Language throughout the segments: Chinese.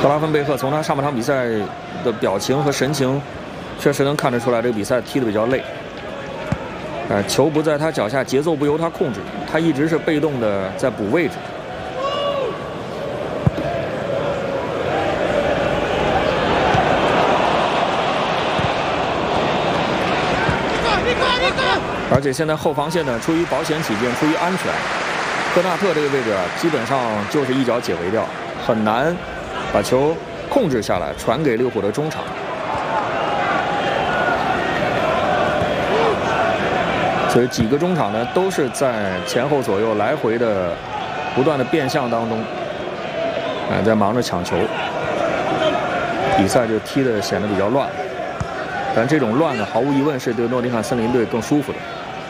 克拉芬贝克从他上半场比赛的表情和神情，确实能看得出来，这个比赛踢得比较累。球不在他脚下，节奏不由他控制，他一直是被动的在补位置。而且现在后防线呢，出于保险起见，出于安全，科纳特这个位置啊，基本上就是一脚解围掉，很难把球控制下来，传给利物浦的中场。所以几个中场呢，都是在前后左右来回的不断的变向当中，在忙着抢球，比赛就踢得显得比较乱。但这种乱呢，毫无疑问是对诺丁汉森林队更舒服的。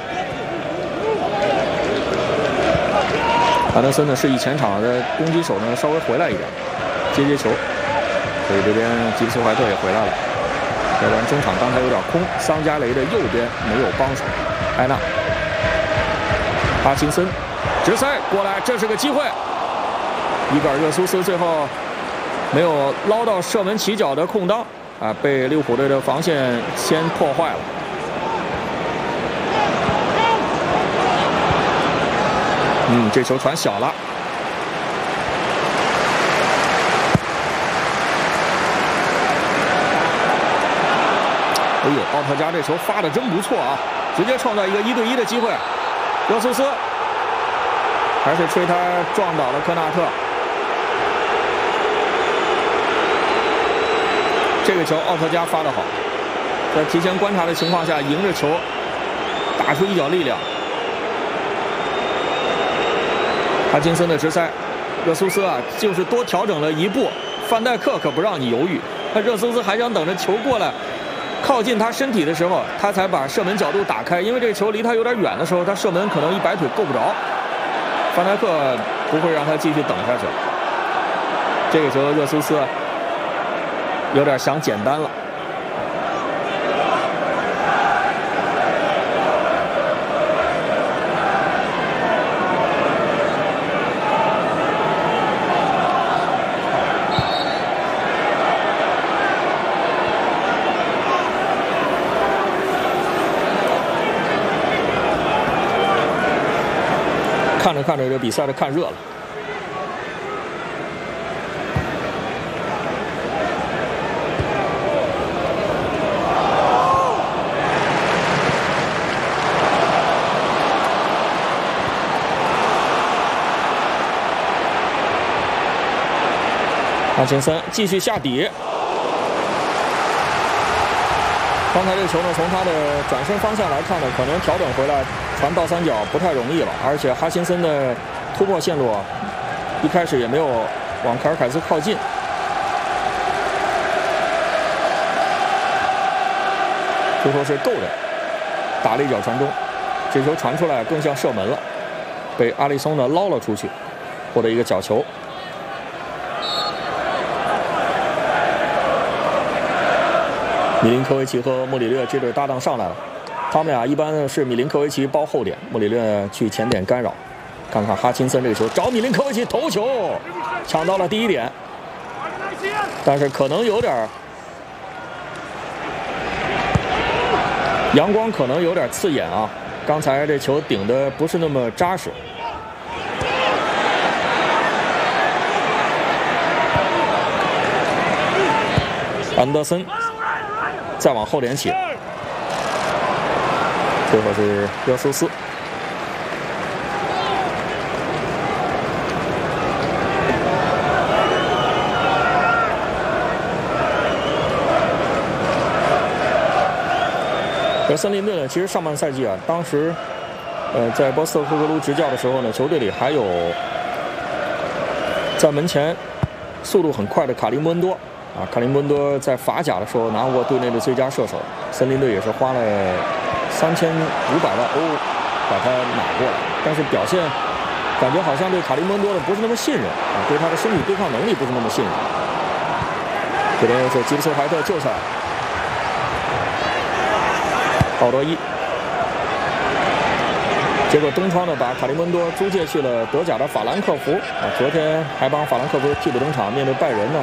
安德森呢示意前场的攻击手呢稍微回来一点，接球，所以这边吉布斯怀特也回来了。要不然中场刚才有点空，桑加雷的右边没有帮手。埃纳、哈钦森直塞过来，这是个机会。伊戈尔热苏斯最后没有捞到射门起脚的空当啊，被利物浦队的防线先破坏了。这球传小了。哎呦，奥特加这球发的真不错啊！直接创造一个1对1的机会，热苏斯还是吹他撞倒了科纳特。这个球奥特加发的好，在提前观察的情况下，迎着球打出一脚力量。哈金森的直塞，热苏斯啊，就是多调整了一步，范戴克可不让你犹豫，热苏斯还想等着球过来。靠近他身体的时候，他才把射门角度打开。因为这个球离他有点远的时候，他射门可能一摆腿够不着。范戴克不会让他继续等下去。这个时候热苏斯有点想简单了。看着看着，这比赛就看热了。哈钦森继续下底。刚才这个球呢，从他的转身方向来看呢，可能调整回来传倒三角不太容易了，而且哈钦森的突破线路啊，一开始也没有往凯尔凯斯靠近。最后是够着，打了一脚传中，这球传出来更像射门了，被阿里松呢捞了出去，获得一个角球。米林科维奇和穆里略这对搭档上来了，他们俩一般是米林科维奇包后点，穆里略去前点干扰。看看哈钦森这个球，找米林科维奇头球，抢到了第一点，但是可能有点阳光，可能有点刺眼啊。刚才这球顶的不是那么扎实。安德森再往后点起，最后是热苏斯。而森林队呢，其实上半赛季啊，当时在波斯特克格卢执教的时候呢，球队里还有在门前速度很快的卡林温多。卡林温多在法甲的时候拿过队内的最佳射手，森林队也是花了3500万欧把他买过来，但是表现感觉好像对卡林温多的不是那么信任啊，对他的身体对抗能力不是那么信任。这边又是吉布斯怀特救下来，奥多伊，结果东窗呢把卡林温多租借去了德甲的法兰克福啊，昨天还帮法兰克福替补登场，面对拜仁呢。